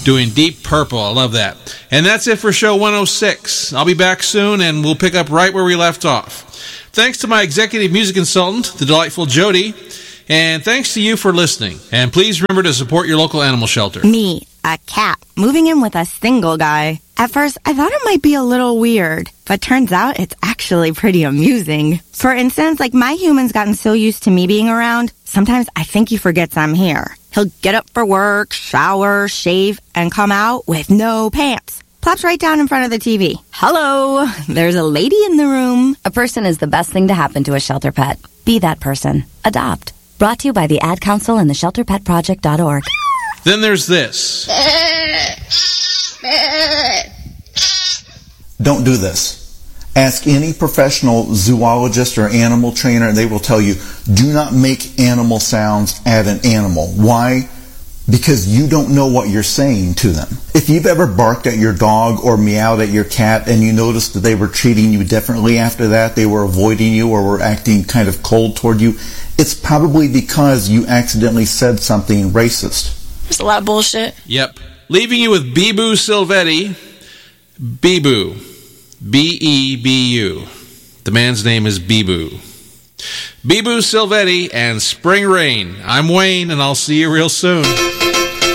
doing Deep Purple. I love that. And that's it for show 106. I'll be back soon, and we'll pick up right where we left off. Thanks to my executive music consultant, the delightful Jody, and thanks to you for listening. And please remember to support your local animal shelter. Me, a cat, moving in with a single guy. At first, I thought it might be a little weird, but turns out it's actually pretty amusing. For instance, like my human's gotten so used to me being around, sometimes I think he forgets I'm here. He'll get up for work, shower, shave, and come out with no pants. Plops right down in front of the TV. Hello, there's a lady in the room. A person is the best thing to happen to a shelter pet. Be that person. Adopt. Brought to you by the Ad Council and the ShelterPetProject.org. Then there's this. Don't do this. Ask any professional zoologist or animal trainer, and they will tell you, do not make animal sounds at an animal. Why? Because you don't know what you're saying to them. If you've ever barked at your dog or meowed at your cat and you noticed that they were treating you differently after that, they were avoiding you or were acting kind of cold toward you, it's probably because you accidentally said something racist. There's a lot of bullshit. Yep. Leaving you with Bebu Silvetti. Bebu. B-E-B-U. The man's name is Bebu. Bebu Silvetti and Spring Rain. I'm Wayne, and I'll see you real soon.